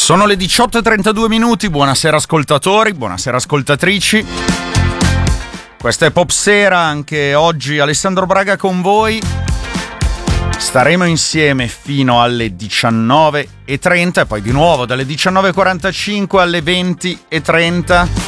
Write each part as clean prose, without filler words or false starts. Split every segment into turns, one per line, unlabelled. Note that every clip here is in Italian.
Sono le 18:32 minuti, buonasera ascoltatori, buonasera ascoltatrici. Questa è Popsera, anche oggi Alessandro Braga con voi. Staremo insieme fino alle 19:30 e poi di nuovo dalle 19:45 alle 20:30.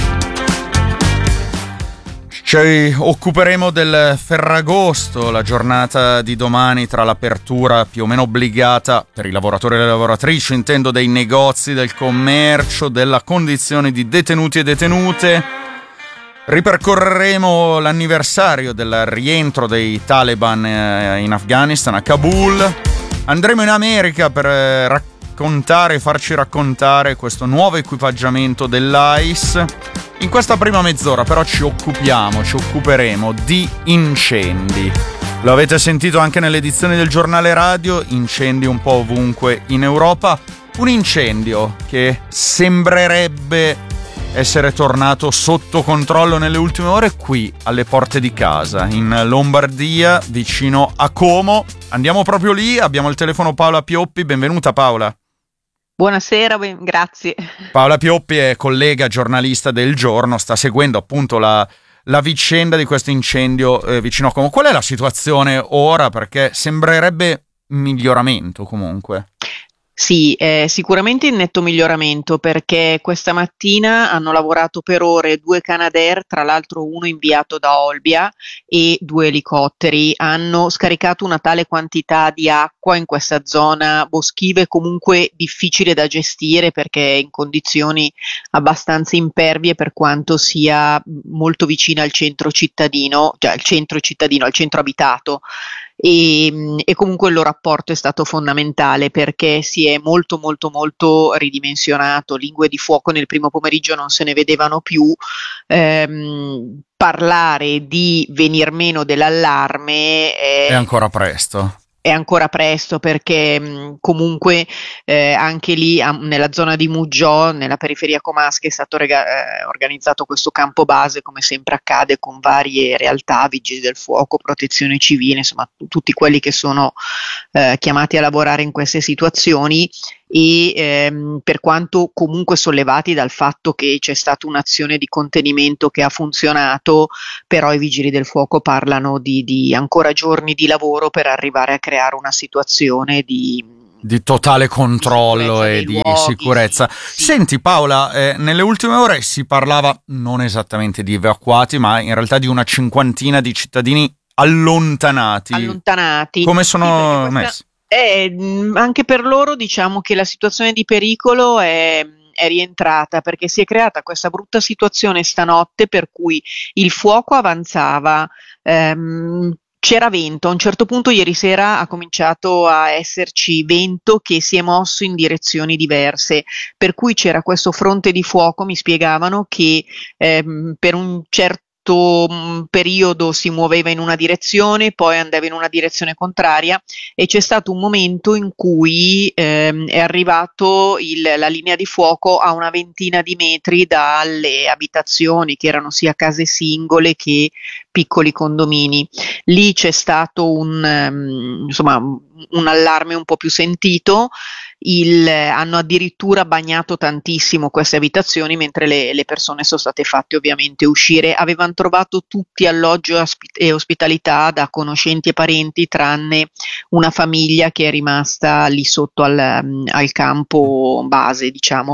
Ci occuperemo del Ferragosto, la giornata di domani tra l'apertura più o meno obbligata per i lavoratori e le lavoratrici, intendo dei negozi, del commercio, della condizione di detenuti e detenute. Ripercorreremo l'anniversario del rientro dei Taliban in Afghanistan, a Kabul. Andremo in America per raccontare e farci raccontare questo nuovo equipaggiamento dell'ICE. In questa prima mezz'ora però ci occuperemo di incendi. Lo avete sentito anche nelle edizioni del giornale radio, incendi un po' ovunque in Europa. Un incendio che sembrerebbe essere tornato sotto controllo nelle ultime ore qui alle porte di casa, in Lombardia, vicino a Como. Andiamo proprio lì, abbiamo il telefono Paola Pioppi, benvenuta Paola.
Buonasera, grazie.
Paola Pioppi è collega giornalista del Giorno, sta seguendo appunto la vicenda di questo incendio vicino a Como. Qual è la situazione ora? Perché sembrerebbe miglioramento comunque.
Sì, sicuramente in netto miglioramento, perché questa mattina hanno lavorato per ore 2 Canadair, tra l'altro uno inviato da Olbia, e 2 elicotteri. Hanno scaricato una tale quantità di acqua in questa zona boschiva e comunque difficile da gestire perché è in condizioni abbastanza impervie, per quanto sia molto vicina al centro cittadino, cioè al centro abitato. E comunque il loro apporto è stato fondamentale perché si è molto ridimensionato. Lingue di fuoco nel primo pomeriggio non se ne vedevano più. Parlare di venir meno dell'allarme
è ancora presto.
È ancora presto perché comunque anche lì nella zona di Muggiò, nella periferia comasca, è stato organizzato questo campo base, come sempre accade, con varie realtà, vigili del fuoco, protezione civile, insomma tutti quelli che sono chiamati a lavorare in queste situazioni. E per quanto comunque sollevati dal fatto che c'è stata un'azione di contenimento che ha funzionato, però i vigili del fuoco parlano di ancora giorni di lavoro per arrivare a creare una situazione di
totale controllo e di sicurezza.
Sì.
Senti Paola, nelle ultime ore si parlava non esattamente di evacuati, ma in realtà di una cinquantina di cittadini allontanati. Come sono messi?
Anche per loro diciamo che la situazione di pericolo è rientrata, perché si è creata questa brutta situazione stanotte per cui il fuoco avanzava, c'era vento. A un certo punto ieri sera ha cominciato a esserci vento che si è mosso in direzioni diverse, per cui c'era questo fronte di fuoco, mi spiegavano, che per un certo periodo si muoveva in una direzione, poi andava in una direzione contraria, e c'è stato un momento in cui è arrivato la linea di fuoco a una ventina di metri dalle abitazioni, che erano sia case singole che piccoli condomini. Lì c'è stato un allarme un po' più sentito. Hanno addirittura bagnato tantissimo queste abitazioni, mentre le persone sono state fatte ovviamente uscire. Avevano trovato tutti alloggio e ospitalità da conoscenti e parenti, tranne una famiglia che è rimasta lì sotto al campo base, diciamo.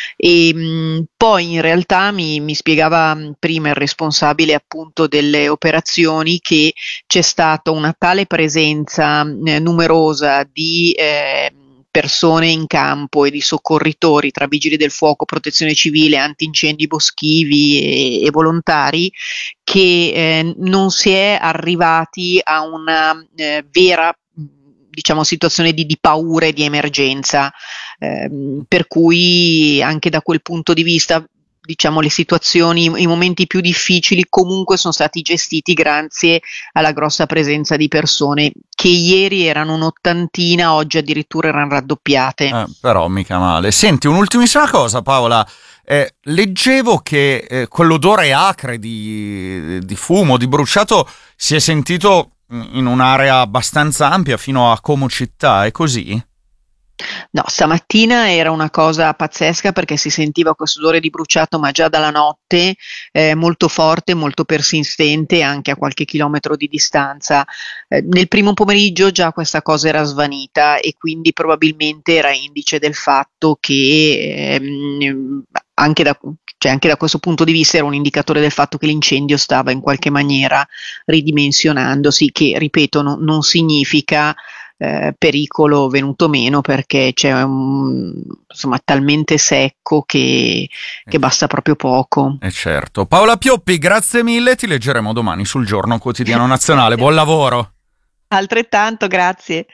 E poi in realtà mi spiegava prima il responsabile appunto delle operazioni che c'è stata una tale presenza numerosa di persone in campo e di soccorritori tra vigili del fuoco, protezione civile, antincendi boschivi e volontari, che non si è arrivati a una vera, diciamo, situazione di paura e di emergenza, per cui anche da quel punto di vista, diciamo, le situazioni, i momenti più difficili comunque sono stati gestiti grazie alla grossa presenza di persone, che ieri erano un'ottantina, oggi addirittura erano raddoppiate.
Però mica male. Senti, un'ultimissima cosa Paola, leggevo che quell'odore acre di fumo, di bruciato, si è sentito in un'area abbastanza ampia fino a Como città, è così?
No, stamattina era una cosa pazzesca perché si sentiva questo odore di bruciato, ma già dalla notte, molto forte, molto persistente, anche a qualche chilometro di distanza. Nel primo pomeriggio già questa cosa era svanita e quindi probabilmente era indice del fatto che anche anche da questo punto di vista era un indicatore del fatto che l'incendio stava in qualche maniera ridimensionandosi, che ripeto, non significa pericolo venuto meno perché insomma, talmente secco che basta proprio poco.
Certo. Paola Pioppi, grazie mille, ti leggeremo domani sul Giorno Quotidiano Nazionale.
Grazie.
Buon lavoro!
Altrettanto, grazie.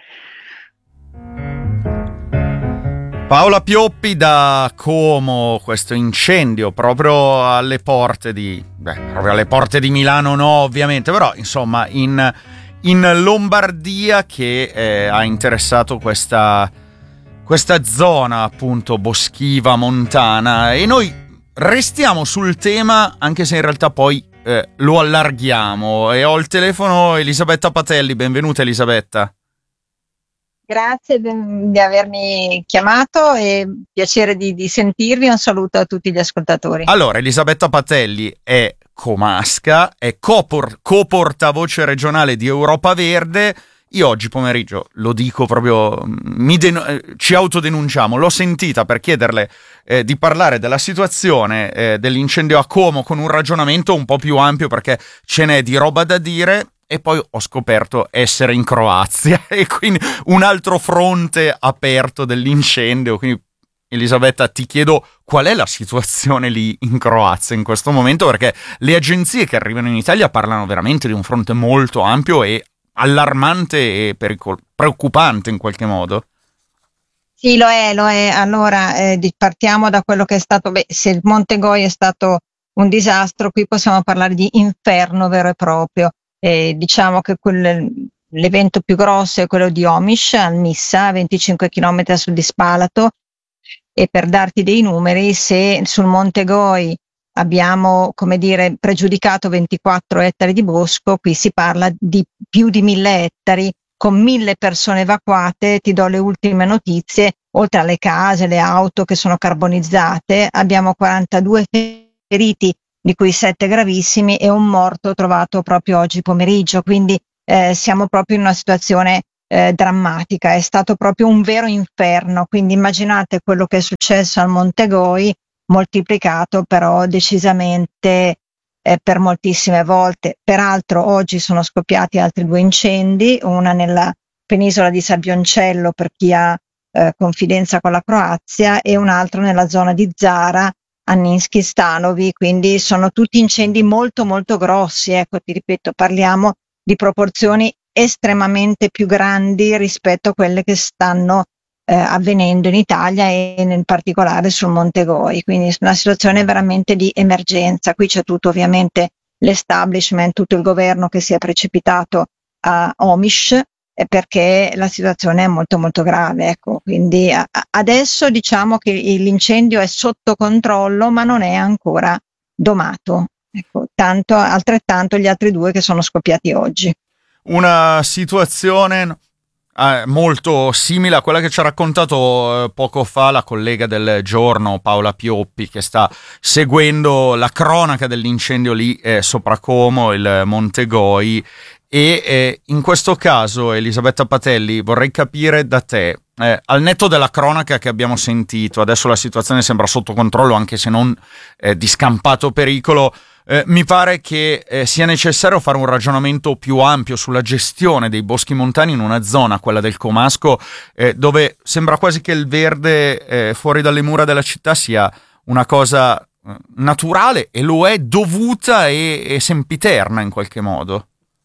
Paola Pioppi da Como, questo incendio proprio alle porte proprio alle porte di Milano no ovviamente, però insomma in Lombardia che ha interessato questa zona appunto boschiva, montana, e noi restiamo sul tema anche se in realtà poi lo allarghiamo, e ho al telefono Elisabetta Patelli. Benvenuta Elisabetta.
Grazie di avermi chiamato e piacere di sentirvi. Un saluto a tutti gli ascoltatori.
Allora, Elisabetta Patelli è comasca, è co-portavoce regionale di Europa Verde. Io oggi pomeriggio, lo dico proprio, ci autodenunciamo, l'ho sentita per chiederle di parlare della situazione dell'incendio a Como con un ragionamento un po' più ampio perché ce n'è di roba da dire. E poi ho scoperto essere in Croazia e quindi un altro fronte aperto dell'incendio. Quindi Elisabetta, ti chiedo qual è la situazione lì in Croazia in questo momento, perché le agenzie che arrivano in Italia parlano veramente di un fronte molto ampio e allarmante e preoccupante in qualche modo.
Sì, lo è. Allora, partiamo da quello che è stato, se il Monte Goi è stato un disastro, qui possiamo parlare di inferno vero e proprio. Diciamo che l'evento più grosso è quello di Omiš, al Missa, a 25 km a sud di Spalato, e per darti dei numeri, se sul Monte Goi abbiamo, come dire, pregiudicato 24 ettari di bosco, qui si parla di più di 1000 ettari, con 1000 persone evacuate. Ti do le ultime notizie: oltre alle case, le auto che sono carbonizzate, abbiamo 42 feriti, di cui 7 gravissimi, e un morto trovato proprio oggi pomeriggio. Quindi siamo proprio in una situazione drammatica. È stato proprio un vero inferno. Quindi immaginate quello che è successo al Monte Goi moltiplicato però decisamente per moltissime volte. Peraltro oggi sono scoppiati altri 2 incendi, una nella penisola di Sabioncello per chi ha confidenza con la Croazia, e un altro nella zona di Zara, a Ninski Stanovi. Quindi sono tutti incendi molto molto grossi. Ecco, ti ripeto, parliamo di proporzioni estremamente più grandi rispetto a quelle che stanno avvenendo in Italia e in particolare sul Monte Goi. Quindi una situazione veramente di emergenza. Qui c'è tutto ovviamente l'establishment, tutto il governo che si è precipitato a Omiš perché la situazione è molto molto grave. Ecco, quindi adesso diciamo che l'incendio è sotto controllo, ma non è ancora domato. Ecco, altrettanto gli altri 2 che sono scoppiati oggi.
Una situazione molto simile a quella che ci ha raccontato poco fa la collega del Giorno, Paola Pioppi, che sta seguendo la cronaca dell'incendio lì sopra Como, il Monte Goi. E in questo caso, Elisabetta Patelli, vorrei capire da te, al netto della cronaca che abbiamo sentito, adesso la situazione sembra sotto controllo anche se non di scampato pericolo. Mi pare che sia necessario fare un ragionamento più ampio sulla gestione dei boschi montani in una zona, quella del Comasco, dove sembra quasi che il verde fuori dalle mura della città sia una cosa naturale, e lo è, dovuta e sempiterna in qualche modo.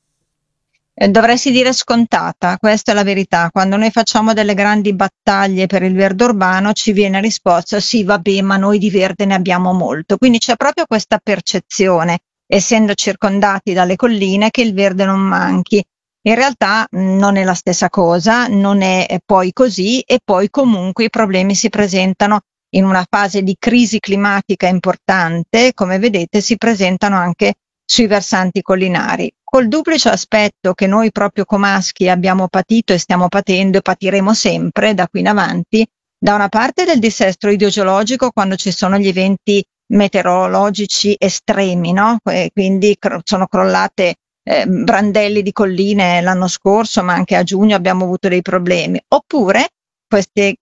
Dovresti dire scontata, questa è la verità. Quando noi facciamo delle grandi battaglie per il verde urbano ci viene risposta: sì, vabbè, ma noi di verde ne abbiamo molto. Quindi c'è proprio questa percezione, essendo circondati dalle colline, che il verde non manchi. In realtà non è la stessa cosa, non è poi così, e poi comunque i problemi si presentano in una fase di crisi climatica importante. Come vedete, si presentano anche sui versanti collinari, col duplice aspetto che noi proprio comaschi abbiamo patito e stiamo patendo e patiremo sempre da qui in avanti, da una parte del dissesto idrogeologico quando ci sono gli eventi meteorologici estremi, no? Quindi sono crollate brandelli di colline l'anno scorso, ma anche a giugno abbiamo avuto dei problemi, oppure queste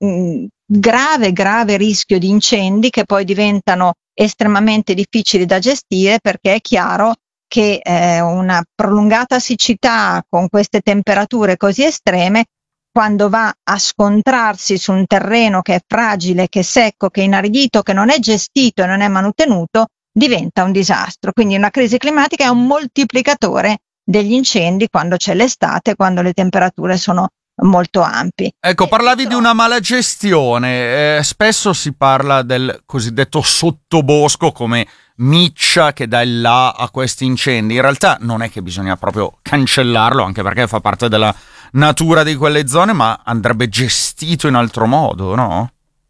grave rischio di incendi che poi diventano estremamente difficili da gestire, perché è chiaro che una prolungata siccità con queste temperature così estreme, quando va a scontrarsi su un terreno che è fragile, che è secco, che è inaridito, che non è gestito e non è manutenuto, diventa un disastro. Quindi una crisi climatica è un moltiplicatore degli incendi quando c'è l'estate, quando le temperature sono molto ampi.
Ecco, parlavi di una mala gestione, spesso si parla del cosiddetto sottobosco come miccia che dà il là a questi incendi. In realtà non è che bisogna proprio cancellarlo, anche perché fa parte della natura di quelle zone, ma andrebbe gestito in altro modo, no?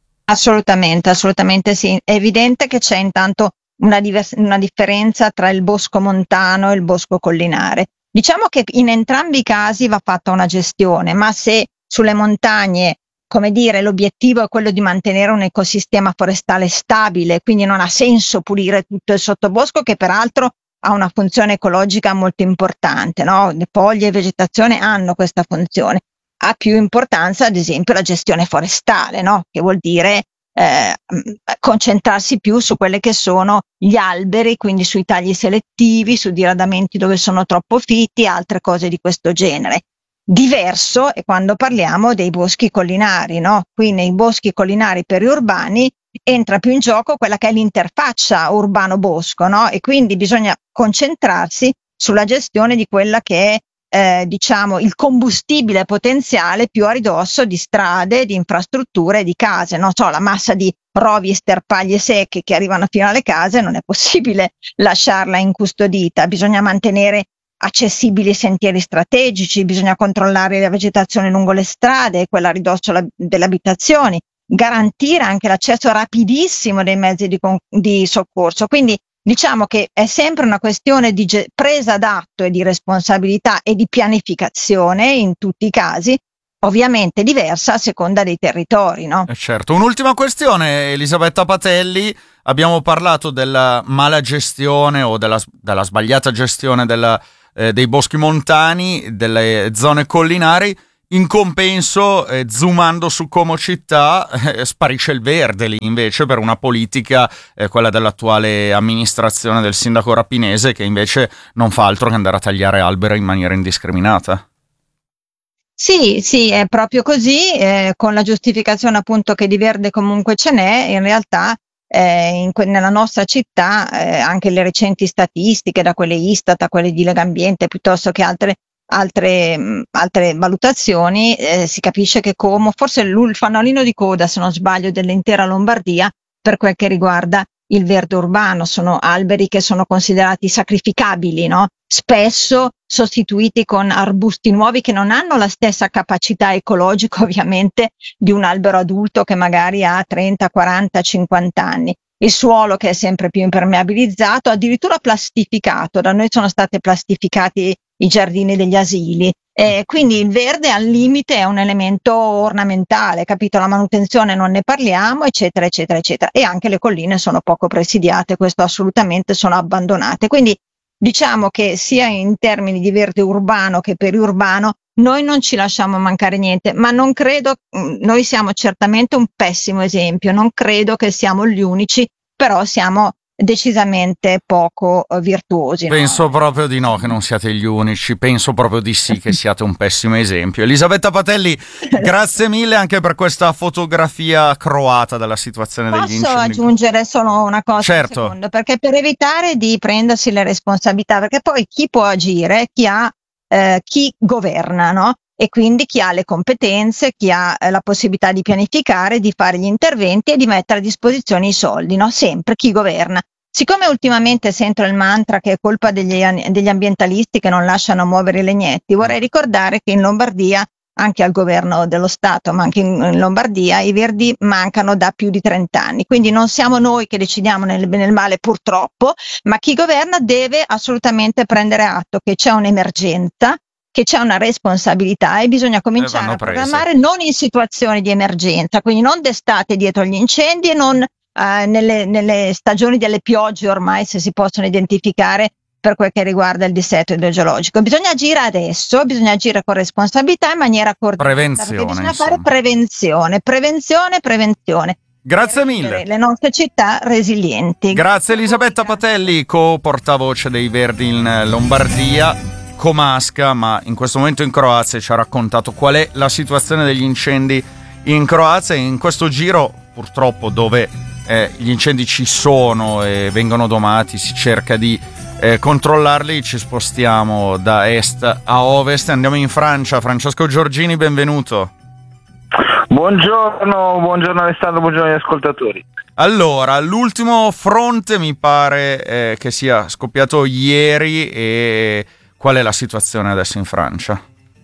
Assolutamente sì. È evidente che c'è intanto una differenza tra il bosco montano e il bosco collinare. Diciamo che in entrambi i casi va fatta una gestione, ma se sulle montagne, come dire, l'obiettivo è quello di mantenere un ecosistema forestale stabile, quindi non ha senso pulire tutto il sottobosco, che peraltro ha una funzione ecologica molto importante, no? Le foglie e vegetazione hanno questa funzione. Ha più importanza, ad esempio, la gestione forestale, no? Che vuol dire concentrarsi più su quelle che sono gli alberi, quindi sui tagli selettivi, su diradamenti dove sono troppo fitti, altre cose di questo genere. Diverso è quando parliamo dei boschi collinari, no? Qui nei boschi collinari periurbani entra più in gioco quella che è l'interfaccia urbano-bosco, no? E quindi bisogna concentrarsi sulla gestione di quella che è diciamo il combustibile potenziale più a ridosso di strade, di infrastrutture, di case. Non so, la massa di rovi e sterpaglie secche che arrivano fino alle case non è possibile lasciarla incustodita, bisogna mantenere accessibili i sentieri strategici, bisogna controllare la vegetazione lungo le strade, quella a ridosso delle abitazioni, garantire anche l'accesso rapidissimo dei mezzi di soccorso. Quindi diciamo che è sempre una questione di presa d'atto e di responsabilità e di pianificazione in tutti i casi, ovviamente diversa a seconda dei territori, no?
Certo. Un'ultima questione, Elisabetta Patelli. Abbiamo parlato della mala gestione o della sbagliata gestione dei boschi montani, delle zone collinari. In compenso, zoomando su Como città, sparisce il verde lì invece per una politica, quella dell'attuale amministrazione del sindaco Rapinese, che invece non fa altro che andare a tagliare alberi in maniera indiscriminata.
Sì, è proprio così, con la giustificazione appunto che di verde comunque ce n'è. In realtà nella nostra città anche le recenti statistiche, da quelle Istat a quelle di Legambiente, piuttosto che altre valutazioni, si capisce che Como, forse il fanalino di coda, se non sbaglio, dell'intera Lombardia per quel che riguarda il verde urbano. Sono alberi che sono considerati sacrificabili, no? Spesso sostituiti con arbusti nuovi che non hanno la stessa capacità ecologica ovviamente di un albero adulto che magari ha 30, 40, 50 anni. Il suolo che è sempre più impermeabilizzato, addirittura plastificato. Da noi sono state plastificati i giardini degli asili. Quindi il verde al limite è un elemento ornamentale, capito? La manutenzione non ne parliamo, eccetera, eccetera, eccetera. E anche le colline sono poco presidiate, questo assolutamente, sono abbandonate. Quindi diciamo che sia in termini di verde urbano che periurbano noi non ci lasciamo mancare niente, ma non credo, noi siamo certamente un pessimo esempio, non credo che siamo gli unici, però siamo decisamente poco virtuosi.
Penso proprio di no, che non siate gli unici, penso proprio di sì che siate un pessimo esempio. Elisabetta Patelli, grazie mille anche per questa fotografia croata della situazione degli incendi.
Posso aggiungere solo una cosa?
Certo.
Un secondo, perché per evitare di prendersi le responsabilità, perché poi chi può agire? Chi governa, no? E quindi chi ha le competenze, chi ha la possibilità di pianificare, di fare gli interventi e di mettere a disposizione i soldi, no? Sempre chi governa. Siccome ultimamente sento il mantra che è colpa degli ambientalisti che non lasciano muovere i legnetti, vorrei ricordare che in Lombardia anche al governo dello Stato, ma anche in Lombardia, i Verdi mancano da più di 30 anni. Quindi non siamo noi che decidiamo nel bene e nel male, purtroppo, ma chi governa deve assolutamente prendere atto che c'è un'emergenza, che c'è una responsabilità e bisogna cominciare a programmare non in situazioni di emergenza, quindi non d'estate dietro gli incendi e non nelle stagioni delle piogge ormai, se si possono identificare, per quel che riguarda il dissesto idrogeologico. Bisogna agire adesso, bisogna agire con responsabilità in maniera coordinata, perché bisogna fare prevenzione.
Grazie mille.
Le nostre città resilienti.
Grazie Elisabetta Patelli, co-portavoce dei Verdi in Lombardia, comasca, ma in questo momento in Croazia, ci ha raccontato qual è la situazione degli incendi in Croazia. E in questo giro, purtroppo, dove gli incendi ci sono e vengono domati, si cerca di controllarli, ci spostiamo da est a ovest, andiamo in Francia. Francesco Giorgini, benvenuto.
Buongiorno Alessandro, buongiorno agli ascoltatori.
Allora, l'ultimo fronte mi pare che sia scoppiato ieri, e qual è la situazione adesso in Francia?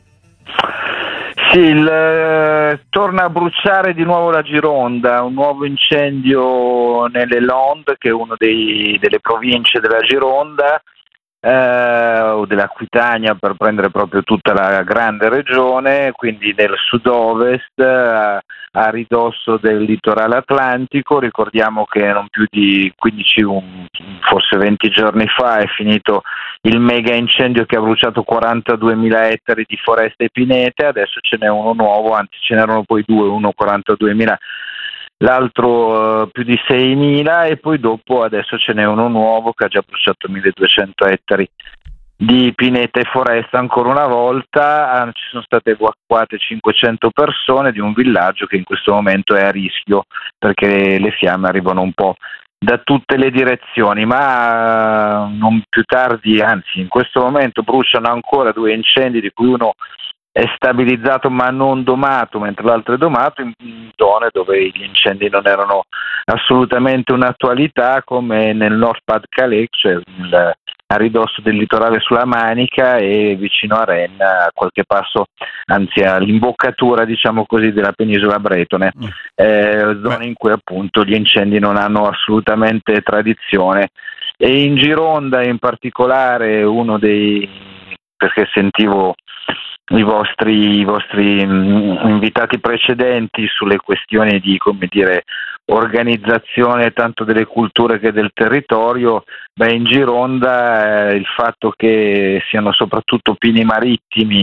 Sì, torna a bruciare di nuovo la Gironda, un nuovo incendio nelle Landes, che è una delle province della Gironda, o dell'Aquitania, per prendere proprio tutta la grande regione, quindi nel sud-ovest, a ridosso del litorale atlantico. Ricordiamo che non più di 15, forse 20 giorni fa è finito il mega incendio che ha bruciato 42.000 ettari di foreste e pinete. Adesso ce n'è uno nuovo, anzi ce n'erano poi due, uno 42.000, l'altro più di 6.000, e poi dopo adesso ce n'è uno nuovo che ha già bruciato 1.200 ettari di pineta e foresta. Ancora una volta ci sono state evacuate 500 persone di un villaggio che in questo momento è a rischio, perché le fiamme arrivano un po' da tutte le direzioni, ma non più tardi, anzi in questo momento bruciano ancora due incendi, di cui uno è stabilizzato ma non domato, mentre l'altro è domato, in zone dove gli incendi non erano assolutamente un'attualità, come nel Nord Pas-de-Calais, cioè a ridosso del litorale sulla Manica, e vicino a Rennes, a qualche passo, anzi all'imboccatura, diciamo così, della penisola bretone, zone in cui appunto gli incendi non hanno assolutamente tradizione. E in Gironda in particolare, perché sentivo i vostri invitati precedenti sulle questioni di, come dire, organizzazione tanto delle culture che del territorio, in Gironda il fatto che siano soprattutto pini marittimi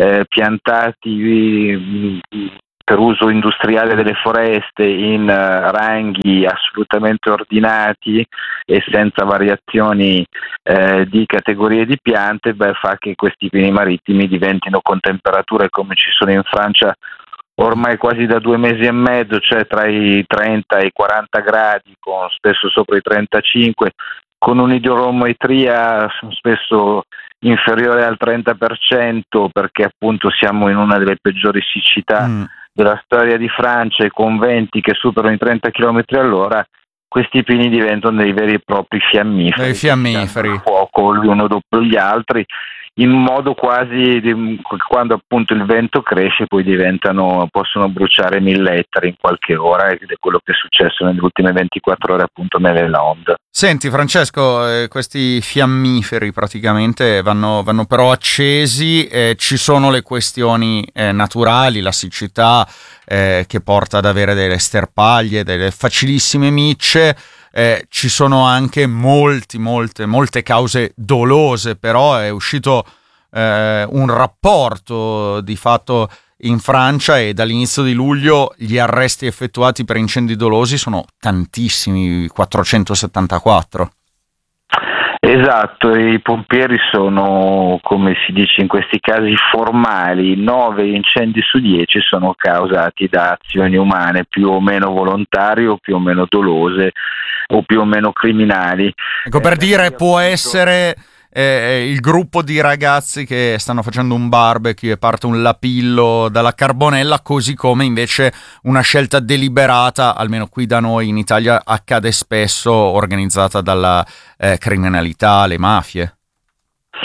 piantati per uso industriale delle foreste in ranghi assolutamente ordinati e senza variazioni di categorie di piante, fa che questi pini marittimi diventino, con temperature come ci sono in Francia ormai quasi da 2 mesi e mezzo, cioè tra i 30 e i 40 gradi, con spesso sopra i 35, con un'idrometria spesso inferiore al 30%, perché appunto siamo in una delle peggiori siccità della storia di Francia, e con venti che superano i 30 km all'ora, questi pini diventano dei veri e propri fiammiferi.
Dei fiammiferi.
Fuoco gli uno dopo gli altri, in modo quasi quando appunto il vento cresce, poi possono bruciare 1.000 ettari in qualche ora, ed è quello che è successo nelle ultime 24 ore appunto nelle Landes.
Senti Francesco, questi fiammiferi praticamente vanno però accesi, ci sono le questioni naturali, la siccità che porta ad avere delle sterpaglie, delle facilissime micce. Ci sono anche molte cause dolose, però è uscito un rapporto di fatto in Francia, e dall'inizio di luglio gli arresti effettuati per incendi dolosi sono tantissimi, 474.
Esatto, i pompieri sono, come si dice in questi casi, formali. 9 incendi su 10 sono causati da azioni umane, più o meno volontarie o più o meno dolose o più o meno criminali.
Ecco, per dire, può essere il gruppo di ragazzi che stanno facendo un barbecue e parte un lapillo dalla carbonella, così come invece una scelta deliberata, almeno qui da noi in Italia accade spesso, organizzata dalla criminalità, le mafie.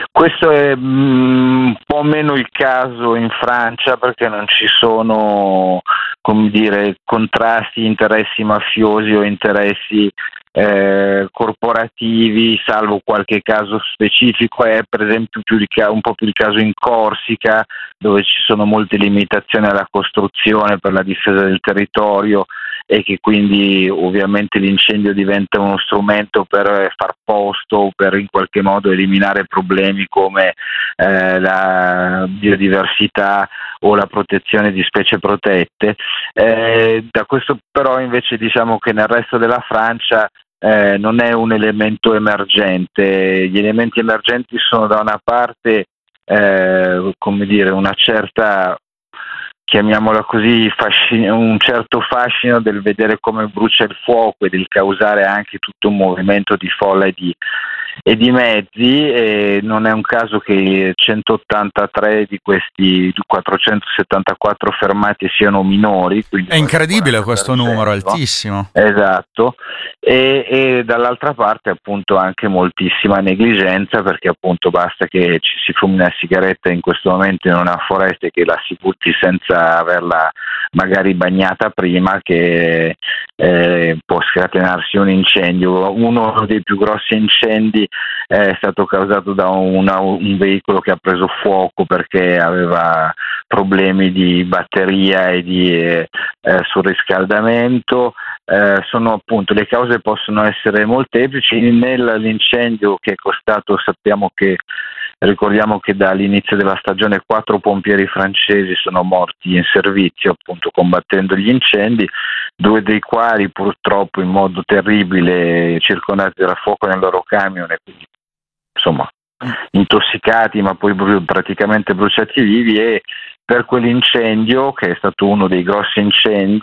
Questo è un po' meno il caso in Francia, perché non ci sono, come dire, contrasti, interessi mafiosi o interessi corporativi, salvo qualche caso specifico. È per esempio un po' più il caso in Corsica, dove ci sono molte limitazioni alla costruzione per la difesa del territorio, e che quindi ovviamente l'incendio diventa uno strumento per far posto, per in qualche modo eliminare problemi come la biodiversità o la protezione di specie protette. Da questo però invece diciamo che nel resto della Francia non è un elemento emergente. Gli elementi emergenti sono da una parte come dire, una certa, chiamiamola così, un certo fascino del vedere come brucia il fuoco e del causare anche tutto un movimento di folla e di mezzi, e non è un caso che 183 di questi 474 fermati siano minori.
È incredibile questo numero, altissimo.
Esatto, e dall'altra parte appunto anche moltissima negligenza, perché appunto basta che ci si fumi una sigaretta in questo momento in una foresta e che la si butti senza averla magari bagnata prima, che può scatenarsi un incendio. Uno dei più grossi incendi è stato causato da un veicolo che ha preso fuoco perché aveva problemi di batteria e di surriscaldamento. Sono appunto, le cause possono essere molteplici. Nell'incendio che è costato, ricordiamo che dall'inizio della stagione 4 pompieri francesi sono morti in servizio appunto combattendo gli incendi, 2 dei quali purtroppo in modo terribile circondati dal fuoco nel loro camion, e quindi insomma intossicati ma poi praticamente bruciati vivi. E per quell'incendio, che è stato uno dei grossi incendi,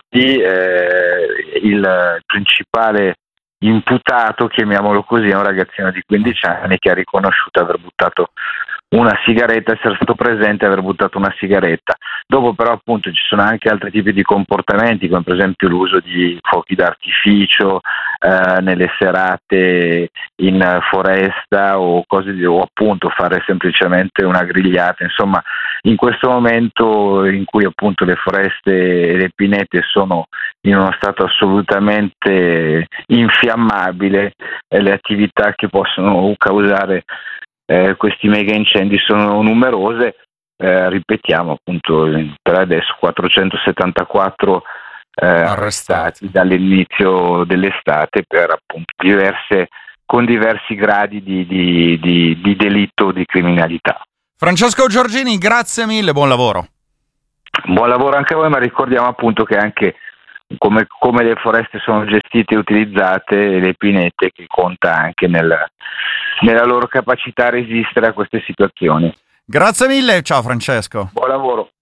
il principale imputato, chiamiamolo così, è un ragazzino di 15 anni che ha riconosciuto aver buttato una sigaretta, essere stato presente e aver buttato una sigaretta. Dopo però appunto ci sono anche altri tipi di comportamenti, come per esempio l'uso di fuochi d'artificio nelle serate in foresta, o appunto fare semplicemente una grigliata. Insomma, in questo momento in cui appunto le foreste e le pinete sono in uno stato assolutamente infiammabile, le attività che possono causare questi mega incendi sono numerose. Ripetiamo appunto per adesso 474 arrestati dall'inizio dell'estate per appunto con diversi gradi di delitto o di criminalità.
Francesco Giorgini, grazie mille, buon lavoro.
Buon lavoro anche a voi, ma ricordiamo appunto che anche come le foreste sono gestite e utilizzate, le pinete, che conta anche nella loro capacità a resistere a queste situazioni.
Grazie mille, ciao Francesco.
Buon lavoro.